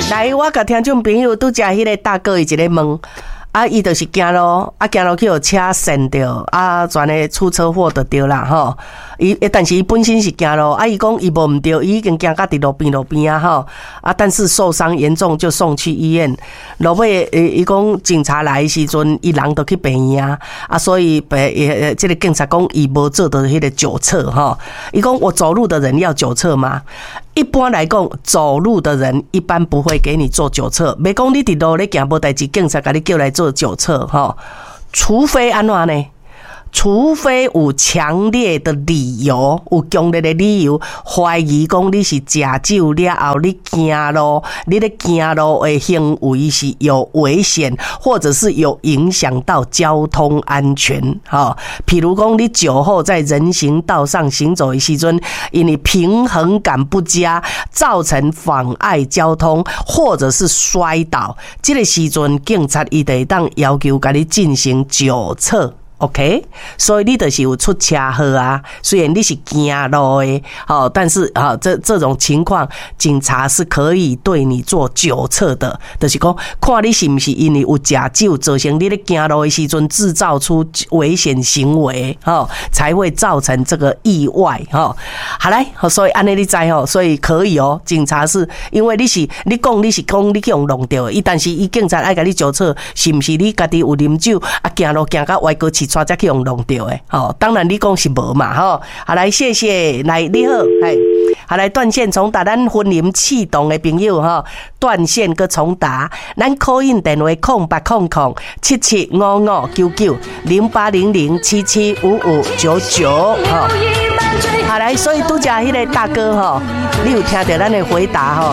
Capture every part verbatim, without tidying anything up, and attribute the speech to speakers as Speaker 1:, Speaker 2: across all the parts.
Speaker 1: 来，我甲听众朋友拄只迄个大哥伊一个问。啊，伊就是行路，啊行路去有车陷着，啊全个出车祸就对啦吼。伊，但是伊本身是行路，啊伊讲伊无毋对，伊已经行到伫路边路边啊吼，啊但是受伤严重就送去医院。落尾诶，伊讲警察来的时阵，伊人都去病院啊，啊所以白诶，这个警察讲伊无做到迄个酒测吼。伊讲我走路的人要酒测吗？一般来讲，走路的人一般不会给你做酒测。袂讲你伫路咧行无代志，警察甲你叫来做酒测吼，除非安怎呢？除非有强烈的理由，有强烈的理由，怀疑讲你是食酒了后，你行路，你咧行路的行为是有危险，或者是有影响到交通安全。哈，譬如讲你酒后在人行道上行走的时阵，因为平衡感不佳，造成妨碍交通，或者是摔倒，这个时阵警察伊就会当要求甲你进行酒测。OK， 所以你就是有出车祸啊。虽然你是行路的，好，但是啊，这这种情况，警察是可以对你做酒测的，就是讲，看你是不是因为有食酒，造成你咧行路的时阵制造出危险行为，哈，才会造成这个意外，哈。好来，所以安尼你知吼，所以可以哦。警察是因为你是你讲你是讲你去用弄掉的，伊但是伊警察爱甲你酒测，是不是你家己有啉酒啊？行路行到歪过去。才去用弄掉诶，好，当然你讲是无嘛，吼，好来，谢谢，来你好，嘿，好来断线重打，咱婚姻启动的朋友哈，断线个重打，咱 call in 电话空八空空七七五五九九零八零零七七五五九九，哈，好来，所以拄只迄个大哥哈，你有听到咱的回答哈？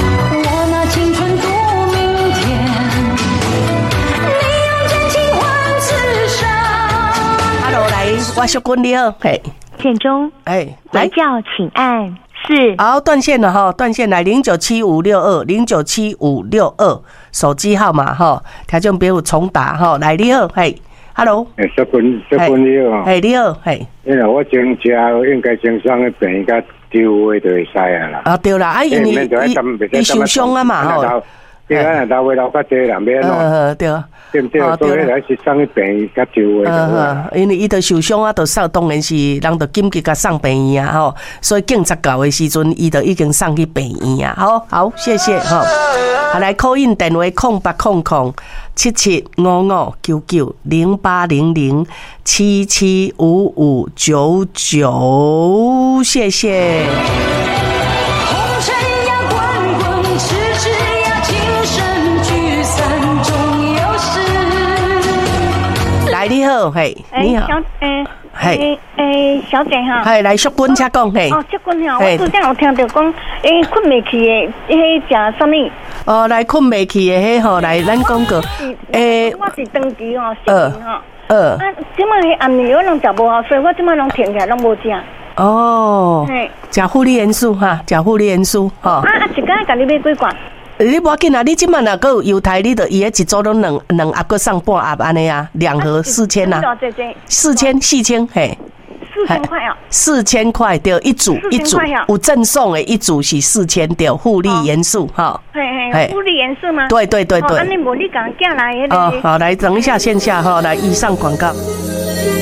Speaker 1: 我小君你好，嘿，
Speaker 2: 线中，哎，来叫请按四。
Speaker 1: 好，断线了哈，断线来零九七五六二零九七五六二手机号码哈，听众朋友重打哈，来你好，嘿 ，Hello，
Speaker 3: 哎，小君，小君你好，
Speaker 1: 嘿，你好，嘿，
Speaker 3: 因为我前车应该先上去病甲丢位就会使啊啦。
Speaker 1: 啊对啦，啊因为伊伊受伤啊嘛吼。
Speaker 3: 对啊，老位老较济人要喏。
Speaker 1: 呃，对。
Speaker 3: 对不对？所以来是送去病院较久的。
Speaker 1: 呃，因为伊都受伤啊，都送当然是人都紧急甲送病院啊，吼。所以警察到的时阵，伊都已经送去病院啊。好，好，谢谢哈。好，来 call in 电话空八空空七七五五九九零八零零七七五五九九，谢谢。你好，嘿，你好，
Speaker 2: 诶，嘿，诶，小姐哈，
Speaker 1: 嘿，来淑君请讲，嘿，
Speaker 2: 哦，淑君哈，我拄则有听到讲，诶，困未去的，迄食什么？
Speaker 1: 哦，来困未去的，迄吼，来咱讲过，
Speaker 2: 诶，我是长期吼，失眠吼，呃，啊，即摆迄暗暝我拢食无好，所以我即摆拢停起来，拢无食。
Speaker 1: 哦，嘿，食护理元素哈，食护理元素哈。
Speaker 2: 啊啊，一工甲你买几罐？
Speaker 1: 你无要紧啊！你即满若个有犹太，你就伊迄一组拢两两盒个上半盒安尼啊，两盒四千呐，四千四千嘿，
Speaker 2: 四千块哦，
Speaker 1: 四千块对，一组一组有赠送诶，一组是四千对，护理元素哈，
Speaker 2: 嘿嘿，护理元素吗？
Speaker 1: 对对对对。
Speaker 2: 安尼无你讲寄来迄个。
Speaker 1: 哦，好，来等一下线下哈，来以上广告。